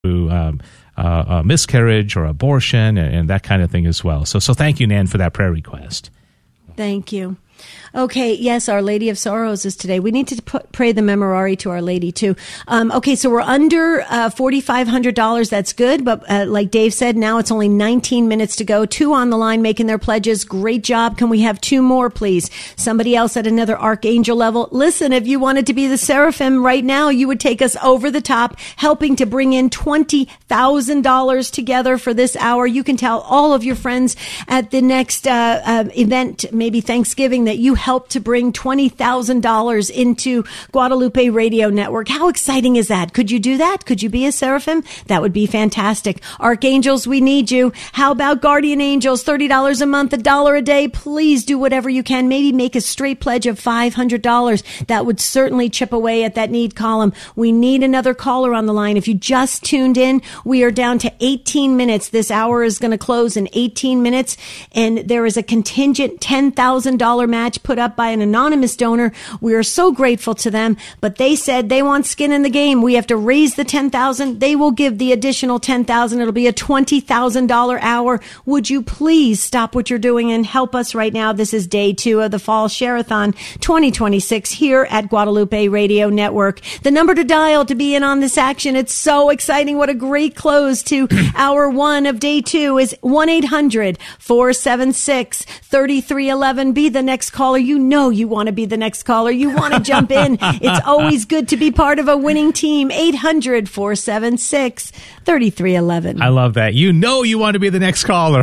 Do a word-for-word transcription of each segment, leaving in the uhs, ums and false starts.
through um, uh, uh, miscarriage or abortion and, and that kind of thing as well. So, so thank you, Nan, for that prayer request. Thank you. Okay, yes, Our Lady of Sorrows is today. We need to put, pray the Memorare to Our Lady, too. Um, okay, so we're under uh, four thousand five hundred dollars. That's good, but uh, like Dave said, now it's only nineteen minutes to go. Two on the line making their pledges. Great job. Can we have two more, please? Somebody else at another archangel level. Listen, if you wanted to be the seraphim right now, you would take us over the top, helping to bring in twenty thousand dollars together for this hour. You can tell all of your friends at the next uh, uh, event, maybe Thanksgiving, that you helped to bring twenty thousand dollars into Guadalupe Radio Network. How exciting is that? Could you do that? Could you be a seraphim? That would be fantastic. Archangels, we need you. How about guardian angels? thirty dollars a month, a dollar a day. Please do whatever you can. Maybe make a straight pledge of five hundred dollars. That would certainly chip away at that need column. We need another caller on the line. If you just tuned in, we are down to eighteen minutes. This hour is going to close in eighteen minutes, and there is a contingent ten thousand dollars match put up by an anonymous donor. We are so grateful to them, but they said they want skin in the game. We have to raise the ten thousand dollars. They will give the additional ten thousand dollars. It'll be a twenty thousand dollars hour. Would you please stop what you're doing and help us right now? This is day two of the Fall Share-a-thon twenty twenty-six here at Guadalupe Radio Network. The number to dial to be in on this action. It's so exciting. What a great close to hour one of day two is one eight hundred four seven six three three one one. Be the next caller. You know you want to be the next caller. You want to jump in. It's always good to be part of a winning team. eight hundred four seven six three three one one. I love that. You know you want to be the next caller.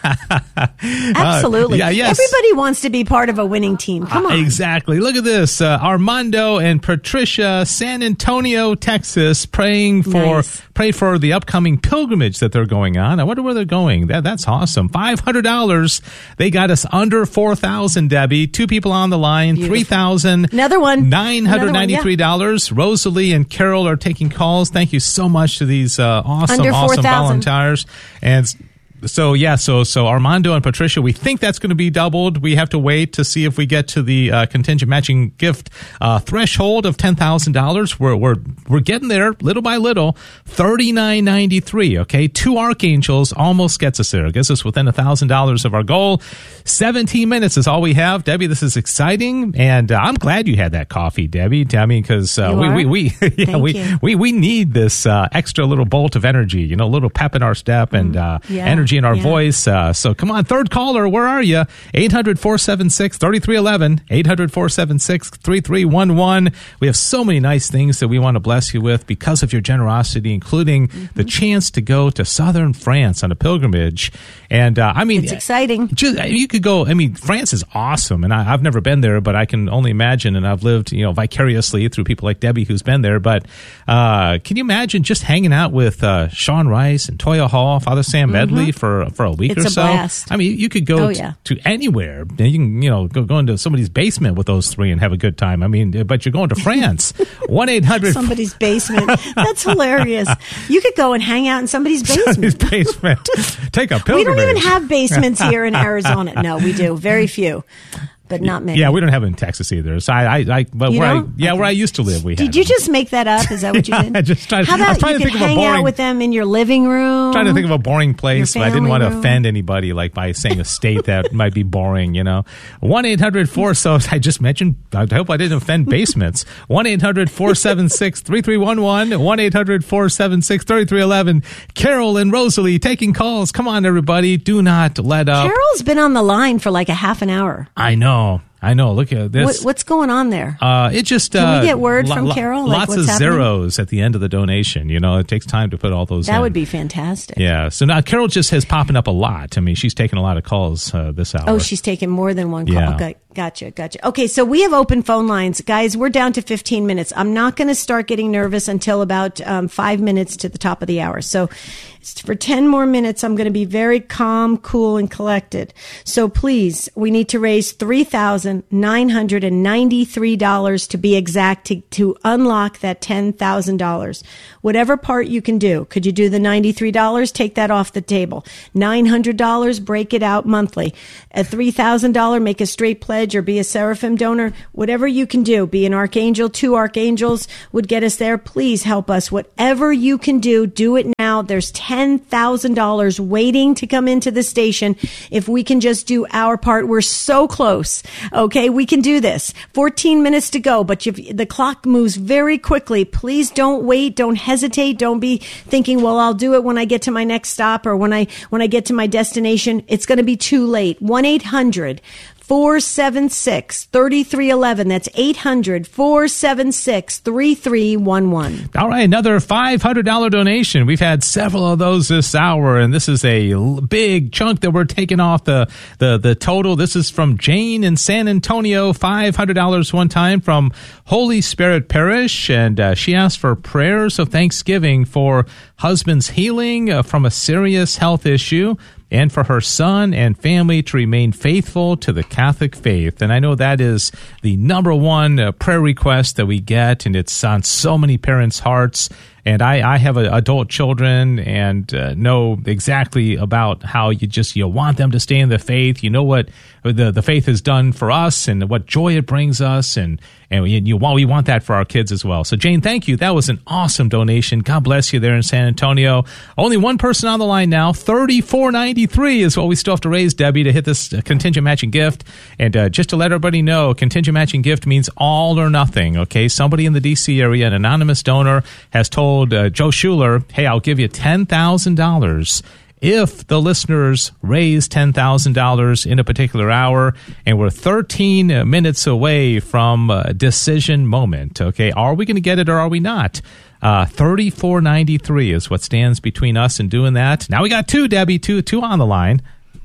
Absolutely. Uh, yeah, yes. Everybody wants to be part of a winning team. Come on. Uh, exactly. Look at this. Uh, Armando and Patricia, San Antonio, Texas, praying for Nice. pray for the upcoming pilgrimage that they're going on. I wonder where they're going. That That's awesome. five hundred dollars. They got us under four thousand dollars, Debbie. Two people on the line. Beautiful. three thousand Another one. nine hundred ninety-three dollars. Another one, yeah. Rosalie and Carol are taking calls. Thank you so much to these uh, awesome, Under awesome four thousand. volunteers. And So, yeah, so so Armando and Patricia, we think that's going to be doubled. We have to wait to see if we get to the uh, contingent matching gift uh, threshold of ten thousand dollars. We're, we're, we're getting there little by little. thirty-nine ninety-three, okay? Two archangels almost gets us there. It gets us within one thousand dollars of our goal. seventeen minutes is all we have. Debbie, this is exciting, and uh, I'm glad you had that coffee, Debbie. I mean, because uh, we, we, we, yeah, Thank we, you. we, we need this uh, extra little bolt of energy, you know, a little pep in our step and uh, Yeah. energy in our Yeah. voice. Uh, so come on, third caller, where are you? eight hundred four seven six three three one one, eight hundred four seven six three three one one. We have so many nice things that we want to bless you with because of your generosity, including mm-hmm. the chance to go to southern France on a pilgrimage. And uh, I mean, It's exciting. Just, you could go, I mean, France is awesome, and I, I've never been there, but I can only imagine, and I've lived, you know, vicariously through people like Debbie who's been there. But uh, can you imagine just hanging out with uh, Sean Rice and Toya Hall, Father Sam Medley Mm-hmm. for for a week It's or a so? blast. I mean, you could go Oh, t- yeah. to anywhere. You can, you know, go, go into somebody's basement with those three and have a good time. I mean, but you're going to France. one eight hundred Somebody's basement. That's hilarious. You could go and hang out in somebody's basement. basement. Take a pilgrimage. We don't even have basements here in Arizona. No, we do. Very few, but not many. Yeah, we don't have it in Texas either. So I, I, I but You where I, don't? yeah, Okay. where I used to live, we had Did you them. just make that up? Is that what you did? I just tried- How I was about trying you to could think of a hang boring- out with them in your living room? Trying to think of a boring place, but I didn't family want to room. offend anybody, like by saying a state that might be boring, you know. one eight hundred four So I just mentioned, I hope I didn't offend basements. one eight hundred four seven six three three one one, one eight hundred four seven six three three one one. Carol and Rosalie taking calls. Come on, everybody. Do not let up. Carol's been on the line for like a half an hour. I know. I know. Look at this. What, what's going on there? Uh, it just Can we uh, get word from Carol, like, lots what's of happening? zeros at the end of the donation. You know, it takes time to put all those. That in. would be fantastic. Yeah. So now Carol just has popping up a lot. I mean, she's taking a lot of calls uh, this hour. Oh, she's taking more than one call. Yeah. Okay, gotcha, gotcha. Okay, so we have open phone lines. Guys, we're down to fifteen minutes. I'm not going to start getting nervous until about um, five minutes to the top of the hour. So for ten more minutes, I'm going to be very calm, cool, and collected. So please, we need to raise three thousand nine hundred ninety-three dollars to be exact to, to unlock that ten thousand dollars. Whatever part you can do. Could you do the ninety-three dollars? Take that off the table. nine hundred dollars, break it out monthly. At three thousand dollars, make a straight pledge. pledge or be a Seraphim donor, whatever you can do, be an archangel, two archangels would get us there. Please help us. Whatever you can do, do it now. There's ten thousand dollars waiting to come into the station. If we can just do our part, we're so close. Okay, we can do this. fourteen minutes to go, but if the clock moves very quickly. Please don't wait. Don't hesitate. Don't be thinking, well, I'll do it when I get to my next stop or when I, when I get to my destination. It's going to be too late. one eight hundred four seven six, three three one one. That's eight hundred, four seven six, three three one one. All right, another five hundred dollars donation. We've had several of those this hour, and this is a big chunk that we're taking off the, the, the total. This is from Jane in San Antonio, five hundred dollars one time from Holy Spirit Parish, and uh, she asked for prayers of thanksgiving for husband's healing uh, from a serious health issue, and for her son and family to remain faithful to the Catholic faith. And I know that is the number one uh, prayer request that we get, and it's on so many parents' hearts. And I, I have a, adult children and uh, know exactly about how you just you want them to stay in the faith. You know what the the faith has done for us and what joy it brings us, and and you want we want that for our kids as well. So Jane, thank you. That was an awesome donation. God bless you there in San Antonio. Only one person on the line now. thirty-four ninety-three is what we still have to raise, Debbie, to hit this uh, contingent matching gift. And uh, just to let everybody know, contingent matching gift means all or nothing. Okay, somebody in the D C area, an anonymous donor, has told Uh, Joe Schuler, hey, I'll give you ten thousand dollars if the listeners raise ten thousand dollars in a particular hour, and we're thirteen minutes away from a decision moment. Okay, are we going to get it or are we not? Uh, thirty-four ninety-three is what stands between us and doing that. Now we got two, Debbie, two, two on the line.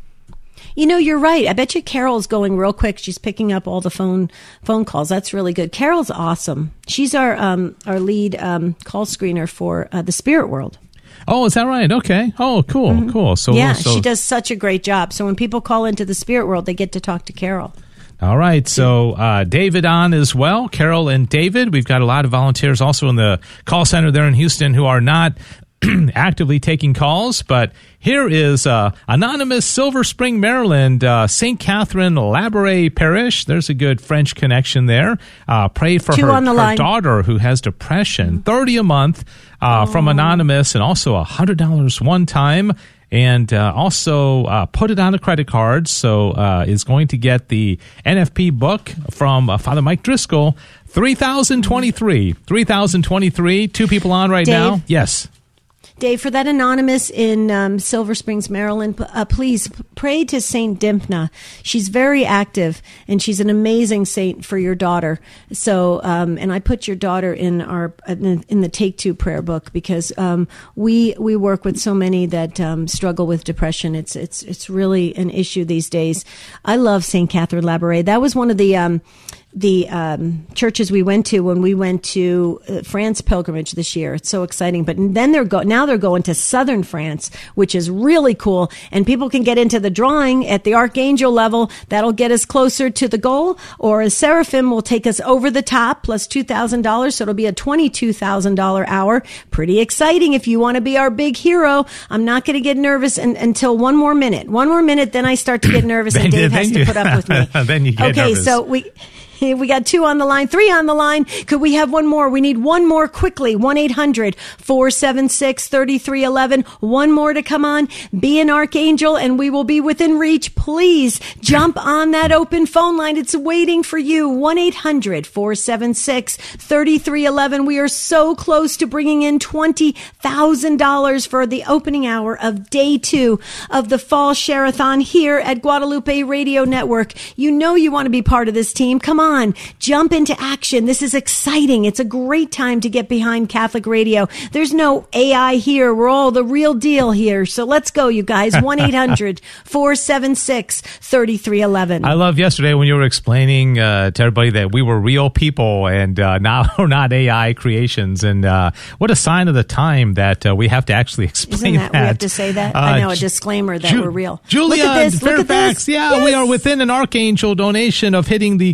You know, you're right. I bet you Carol's going real quick. She's picking up all the phone phone calls. That's really good. Carol's awesome. She's our um, our lead um, call screener for uh, the Spirit World. Oh, is that right? Okay. Oh, cool, mm-hmm. cool. So yeah, so, she does such a great job. So when people call into the Spirit World, they get to talk to Carol. All right. So uh, David on as well. Carol and David. We've got a lot of volunteers also in the call center there in Houston who are not actively taking calls, but here is uh, anonymous Silver Spring, Maryland, uh, Saint Catherine Labouré Parish. There's a good French connection there. Uh, pray for Two her, on the her line. daughter who has depression. Mm-hmm. thirty a month uh, from anonymous, and also one hundred dollars one time. And uh, also uh, put it on a credit card, so uh, is going to get the N F P book from uh, Father Mike Driscoll. three thousand twenty-three. three thousand twenty-three. Two people on right Dave? now. Yes. Dave, for that anonymous in um, Silver Springs, Maryland, uh, please pray to Saint Dimphna. She's very active, and she's an amazing saint for your daughter. So, um, and I put your daughter in our in the Take Two prayer book because um, we we work with so many that um, struggle with depression. It's it's it's really an issue these days. I love Saint Catherine Labouré. That was one of the um, the um, churches we went to when we went to uh, France pilgrimage this year. It's so exciting. But then they're go now they're going to southern France, which is really cool. And people can get into the drawing at the Archangel level. That'll get us closer to the goal. Or a Seraphim will take us over the top plus two thousand dollars. So it'll be a twenty-two thousand dollars hour. Pretty exciting if you want to be our big hero. I'm not going to get nervous in, until one more minute. One more minute, then I start to get nervous and Dave has to put up with me. Then you get okay, nervous. so we... We got two on the line, three on the line. Could we have one more? We need one more quickly. one eight hundred four seven six three three one one. One more to come on. Be an archangel and we will be within reach. Please jump on that open phone line. It's waiting for you. one eight hundred four seven six three three one one. We are so close to bringing in twenty thousand dollars for the opening hour of day two of the Fall Share-a-thon here at Guadalupe Radio Network. You know you want to be part of this team. Come on. On, jump into action. This is exciting. It's a great time to get behind Catholic radio. There's no A I here. We're all the real deal here. So let's go, you guys. one eight hundred four seven six three three one one. I love yesterday when you were explaining uh, to everybody that we were real people and uh, not, we're not A I creations. And uh, what a sign of the time that uh, we have to actually explain Isn't that, that. We have to say that? Uh, I know, a disclaimer that Ju- we're real. Julia Look at this. Fairfax. Look at this. Yeah, yes. We are within an Archangel donation of hitting the contingent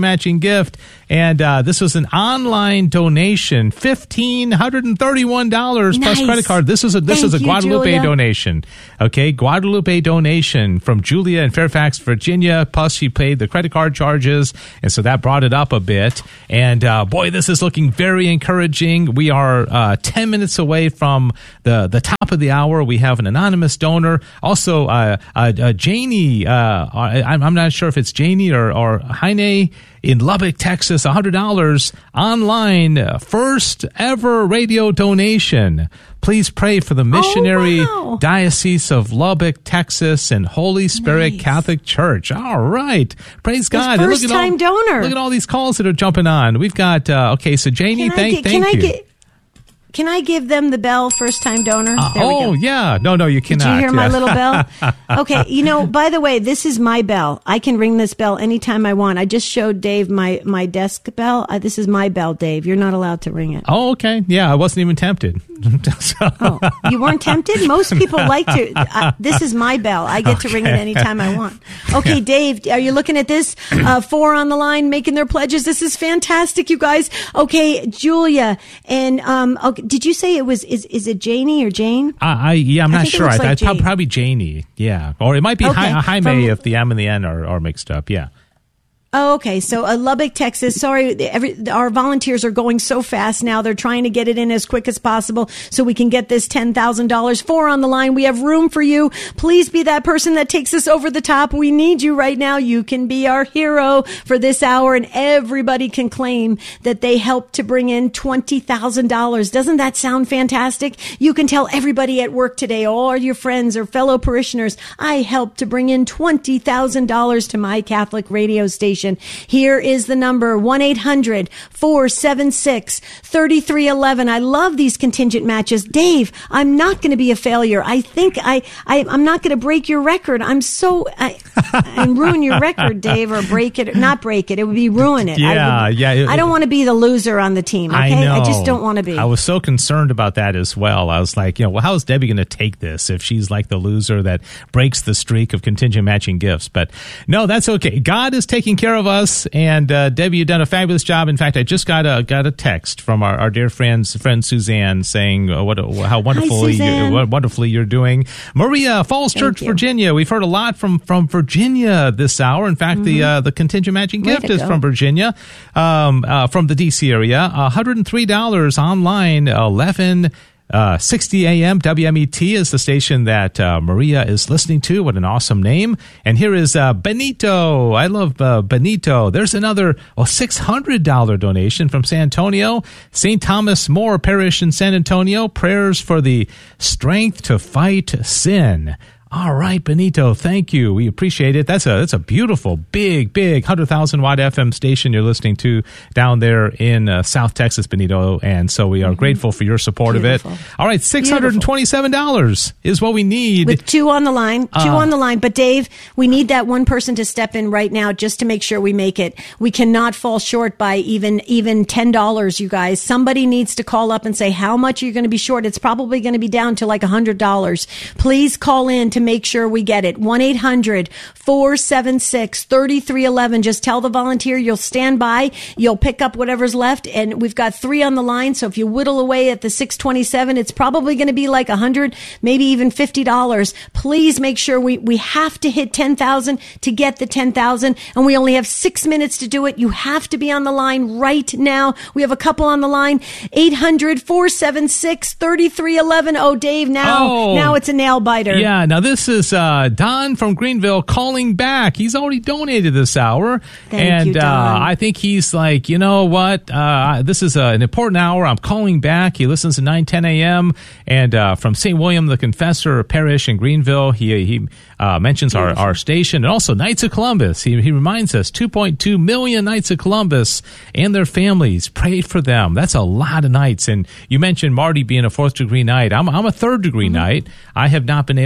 matching gift. And uh, this was an online donation, fifteen thirty-one dollars Nice. plus credit card. This is a this Thank is a you, Guadalupe Julia. donation. Okay, Guadalupe donation from Julia in Fairfax, Virginia. Plus, she paid the credit card charges, and so that brought it up a bit. And uh, boy, this is looking very encouraging. We are uh, ten minutes away from the the top of the hour. We have an anonymous donor. Also, uh, uh, uh, Janie. Uh, I, I'm not sure if it's Janie or or Heine in Lubbock, Texas, one hundred dollars online, uh, first ever radio donation. Please pray for the missionary Oh, wow. Diocese of Lubbock, Texas, and Holy Spirit Nice. Catholic Church. All right. Praise God. And look at all- first-time donor. Look at all these calls that are jumping on. We've got, uh, okay, so Janie, Can I thank, get- thank can you. I get, Can I give them the bell, first time donor? Uh, There oh, we go. yeah. No, no, you Did cannot. you hear my Yeah. little bell? Okay, you know, by the way, this is my bell. I can ring this bell anytime I want. I just showed Dave my, my desk bell. Uh, this is my bell, Dave. You're not allowed to ring it. Oh, okay. Yeah, I wasn't even tempted. So- Oh, you weren't tempted? Most people like to. Uh, this is my bell. I get to ring it anytime I want. Okay, Dave, are you looking at this? Uh, four on the line making their pledges. This is fantastic, you guys. Okay, Julia, and um, okay, did you say it was? Is is it Janie or Jane? I, I yeah, I'm I not think it sure. looks I, like I, prob- Jane. probably Janie. Yeah, or it might be Okay, Hi- Jaime from- if the M and the N are, are mixed up. Yeah. Oh, okay. So uh, Lubbock, Texas. Sorry, every, our volunteers are going so fast now. They're trying to get it in as quick as possible so we can get this ten thousand dollars. Four on the line. We have room for you. Please be that person that takes us over the top. We need you right now. You can be our hero for this hour, and everybody can claim that they helped to bring in twenty thousand dollars. Doesn't that sound fantastic? You can tell everybody at work today, all your friends or fellow parishioners, I helped to bring in twenty thousand dollars to my Catholic radio station. Here is the number, one eight hundred four seven six three three one one. I love these contingent matches. Dave, I'm not going to be a failure. I think I, I I'm not going to break your record. I'm so, I, and ruin your record, Dave, or break it, not break it. It would be ruin it. Yeah, I would, yeah, it- I don't want to be the loser on the team. Okay. I know. I just don't want to be. I was so concerned about that as well. I was like, you know, well, how is Debbie going to take this if she's like the loser that breaks the streak of contingent matching gifts? But no, that's okay. God is taking care of us, and uh, Debbie, you've done a fabulous job. In fact, I just got a got a text from our, our dear friends, friend Suzanne, saying uh, what how wonderfully you, Suzanne. what wonderfully you're doing. Maria, Falls Thank Church, you. Virginia. We've heard a lot from from Virginia this hour. In fact, the uh, the contingent matching Way gift to is go. from Virginia, um, uh, from the D C area. one hundred three dollars online, eleven Uh, sixty A M W M E T is the station that uh, Maria is listening to. What an awesome name. And here is uh, Benito. I love uh, Benito. There's another well, six hundred dollars donation from San Antonio. Saint Thomas More Parish in San Antonio. Prayers for the strength to fight sin. All right, Benito, thank you. We appreciate it. That's a that's a beautiful, big, big one hundred thousand watt F M station you're listening to down there in uh, South Texas, Benito. And so we are mm-hmm. grateful for your support Beautiful. of it. All right, six hundred twenty-seven dollars is what we need. With two on the line, two Uh, on the line. But Dave, we need that one person to step in right now just to make sure we make it. We cannot fall short by even, even ten dollars, you guys. Somebody needs to call up and say how much you're going to be short. It's probably going to be down to like one hundred dollars. Please call in to make sure we get it. one eight hundred four seven six three three one one. Just tell the volunteer you'll stand by. You'll pick up whatever's left. And we've got three on the line. So if you whittle away at the six twenty-seven, it's probably going to be like one hundred, maybe even fifty dollars. Please make sure we, we have to hit ten thousand to get the ten thousand. And we only have six minutes to do it. You have to be on the line right now. We have a couple on the line. eight hundred four seven six three three one one. Oh, Dave, now, Oh. now it's a nail biter. Yeah, now this is uh, Don from Greenville calling back. He's already donated this hour. Thank and you, Don. Uh, I think he's like, you know what? Uh, this is uh, an important hour. I'm calling back. He listens to nine ten A M. And uh, from Saint William the Confessor Parish in Greenville, he he uh, mentions our, our station. And also Knights of Columbus. He, he reminds us two point two million Knights of Columbus and their families. Prayed for them. That's a lot of Knights. And you mentioned Marty being a fourth degree Knight. I'm, I'm a third degree Mm-hmm. Knight. I have not been able to be very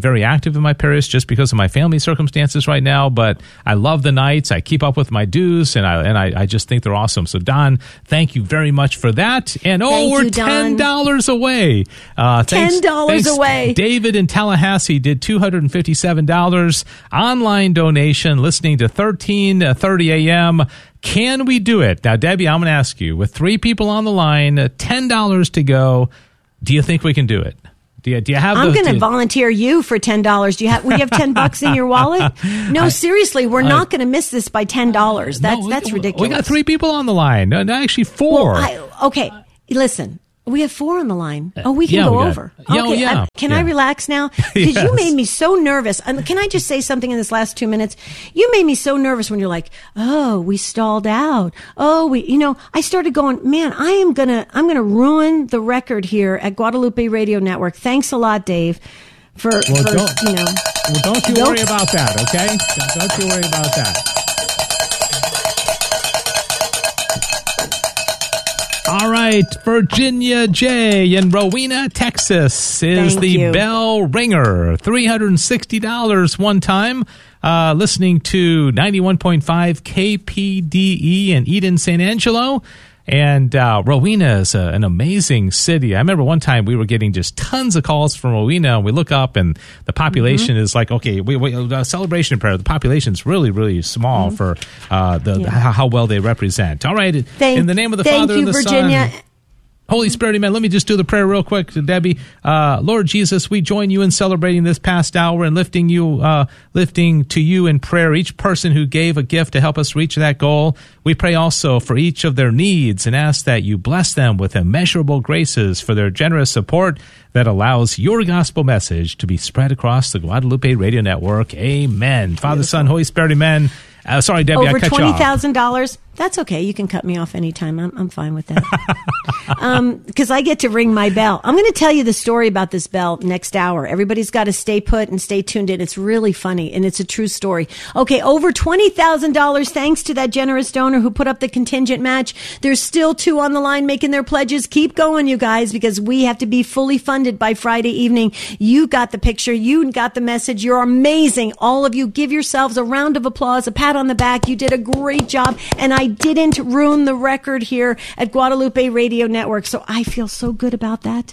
very active in my parish just because of my family circumstances right now, but I love the nights. I keep up with my dues, and I and I, I just think they're awesome. So, Don, thank you very much for that. And, oh, thank we're you, ten dollars away. Uh, thanks, ten dollars thanks, away. David in Tallahassee did two hundred fifty-seven dollars. Online donation, listening to thirteen thirty a.m., Can we do it? Now, Debbie, I'm going to ask you, with three people on the line, ten dollars to go, do you think we can do it? Do you, do you have I'm going to do, volunteer you for ten dollars. Do you have, we have ten bucks in your wallet? No, I, seriously, we're I, not going to miss this by ten dollars. That's, no, that's ridiculous. We got three people on the line. No, no actually four. Well, I, okay, listen. We have four on the line. Oh, we can yeah, go we over. Yeah, okay, yeah, I, can yeah. I relax now? Because yes. you made me so nervous. Um, can I just say something in this last two minutes? You made me so nervous when you're like, "Oh, we stalled out. Oh, we," you know. I started going, "Man, I am gonna, I'm gonna ruin the record here at Guadalupe Radio Network." Thanks a lot, Dave. For, well, for don't, you know, well, don't you don't, worry about that, okay? Don't you worry about that. All right, Virginia J. in Rowena, Texas is Thank the you. bell ringer. three hundred sixty dollars one time, uh, listening to ninety-one point five K P D E in Eden, San Angelo. And uh, Rowena is a, an amazing city. I remember one time we were getting just tons of calls from Rowena, and we look up, and the population mm-hmm. is like, okay, we, we, uh, celebration prayer. The population is really, really small mm-hmm. for uh, the, yeah. how, how well they represent. All right, thank, in the name of the thank Father you, and the Virginia. Son. Holy Spirit, amen. Let me just do the prayer real quick to Debbie. Uh, Lord Jesus, we join you in celebrating this past hour and lifting you, uh, lifting to you in prayer each person who gave a gift to help us reach that goal. We pray also for each of their needs and ask that you bless them with immeasurable graces for their generous support that allows your gospel message to be spread across the Guadalupe Radio Network. Amen. Father, Beautiful. Son, Holy Spirit, amen. Uh, sorry, Debbie, Over I cut twenty you off. twenty thousand dollars. That's okay. You can cut me off anytime. I'm, I'm fine with that. um, because I get to ring my bell. I'm going to tell you the story about this bell next hour. Everybody's got to stay put and stay tuned in. It's really funny, and it's a true story. Okay, over twenty thousand dollars thanks to that generous donor who put up the contingent match. There's still two on the line making their pledges. Keep going, you guys, because we have to be fully funded by Friday evening. You got the picture. You got the message. You're amazing. All of you, give yourselves a round of applause, a pat on the back. You did a great job, and I didn't ruin the record here at Guadalupe Radio Network, so I feel so good about that.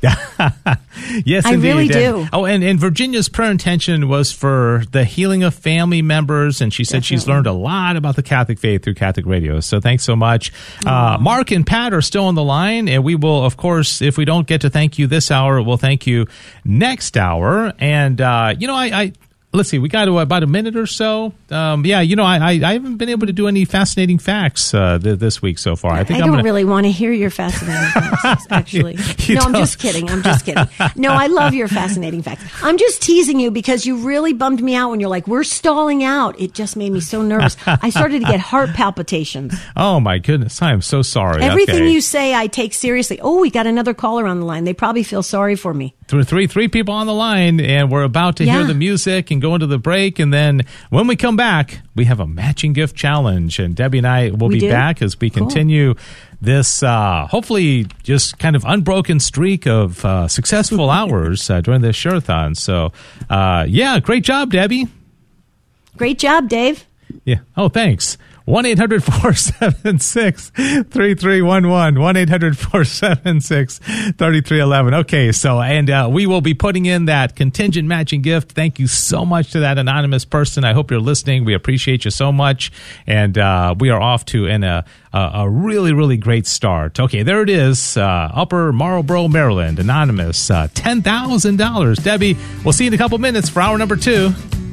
Yes, I indeed. really do. And, oh, and, and Virginia's prayer intention was for the healing of family members, and she said Definitely. she's learned a lot about the Catholic faith through Catholic Radio. So thanks so much. Uh, Mark and Pat are still on the line, and we will, of course, if we don't get to thank you this hour, we'll thank you next hour. And, uh, you know, I... I Let's see, we got to about a minute or so. Um, yeah, you know, I, I I haven't been able to do any fascinating facts uh, th- this week so far. I think I I'm don't gonna... really want to hear your fascinating facts, actually. you no, don't. I'm just kidding. I'm just kidding. No, I love your fascinating facts. I'm just teasing you because you really bummed me out when you're like, we're stalling out. It just made me so nervous. I started to get heart palpitations. Oh, my goodness. I am so sorry. Everything okay. you say, I take seriously. Oh, we got another caller on the line. They probably feel sorry for me. Three, three, three people on the line, and we're about to yeah. hear the music and go into the break. And then when we come back, we have a matching gift challenge. And Debbie and I will we be do? back as we cool. continue this, uh, hopefully, just kind of unbroken streak of uh, successful hours uh, during this Share-a-thon. So, uh, yeah, great job, Debbie. Great job, Dave. Yeah. Oh, thanks. one eight hundred four seven six three three one one. one eight hundred four seven six three three one one. Okay, so, and uh, we will be putting in that contingent matching gift. Thank you so much to that anonymous person. I hope you're listening. We appreciate you so much. And uh, we are off to an, uh, a really, really great start. Okay, there it is. Uh, Upper Marlboro, Maryland, anonymous. Uh, ten thousand dollars. Debbie, we'll see you in a couple minutes for hour number two.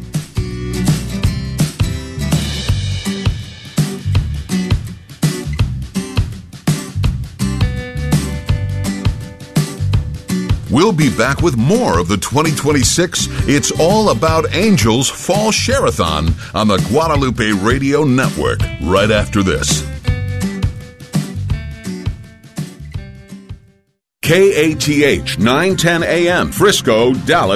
We'll be back with more of the twenty twenty-six It's All About Angels Fall Share-a-thon on the Guadalupe Radio Network right after this. K A T H nine ten A M, Frisco, Dallas.